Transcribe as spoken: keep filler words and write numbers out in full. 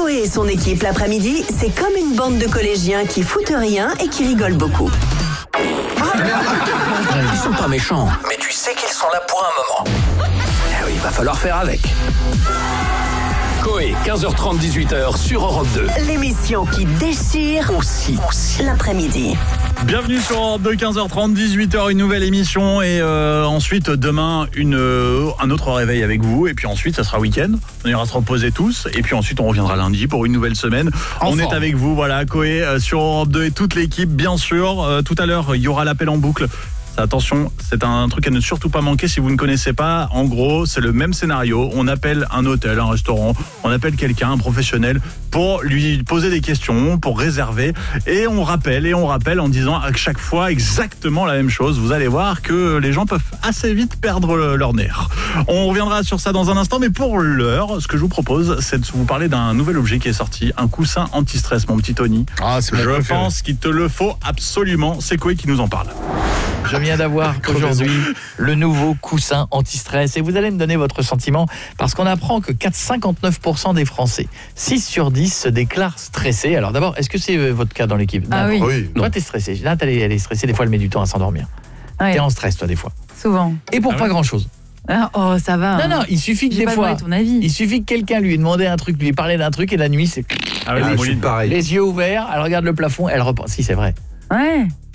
Coé et son équipe l'après-midi, c'est comme une bande de collégiens qui foutent rien et qui rigolent beaucoup. Ils sont pas méchants, mais tu sais qu'ils sont là pour un moment. Eh oui, il va falloir faire avec. Coé, quinze heures trente, dix-huit heures sur Europe deux. L'émission qui déchire Aussi, aussi. l'après-midi. Bienvenue sur Europe deux, quinze heures trente, dix-huit heures, une nouvelle émission et euh, ensuite demain une, euh, un autre réveil avec vous et puis ensuite ça sera week-end, on ira se reposer tous et puis ensuite on reviendra lundi pour une nouvelle semaine. En on forme. est avec vous, voilà, Coé euh, sur Europe deux et toute l'équipe bien sûr. Euh, tout à l'heure il y aura l'appel en boucle. Attention, c'est un truc à ne surtout pas manquer si vous ne connaissez pas. En gros, c'est le même scénario. On appelle un hôtel, un restaurant, on appelle quelqu'un, un professionnel, pour lui poser des questions, pour réserver. Et on rappelle, et on rappelle en disant à chaque fois exactement la même chose. Vous allez voir que les gens peuvent assez vite perdre leur nerf. On reviendra sur ça dans un instant, mais pour l'heure, ce que je vous propose, c'est de vous parler d'un nouvel objet qui est sorti, un coussin anti-stress, mon petit Tony. Ah, c'est mon Je préféré. pense qu'il te le faut absolument. C'est Coé qui nous en parle. Je viens d'avoir aujourd'hui le nouveau coussin anti-stress et vous allez me donner votre sentiment parce qu'on apprend que cinquante-neuf pour cent des Français, six sur dix, se déclarent stressés. Alors d'abord, est-ce que c'est euh, votre cas dans l'équipe? Ah oui. Oui, Toi, t'es stressée. Là, elle est, elle est stressée. Des fois, elle met du temps à s'endormir. Ouais, T'es en stress, toi, des fois. souvent. Et pour Ah pas ouais. grand-chose. Ah, oh, ça va. Non, non, il suffit que J'ai des pas fois... demandé ton avis. Il suffit que quelqu'un lui ait demandé un truc, lui ait parlé d'un truc et la nuit, c'est... Ah oui, Ah, les je suis moulines. pareil. Les yeux ouverts, elle regarde le plafond, elle repense. Si, c'est vrai. Ouais.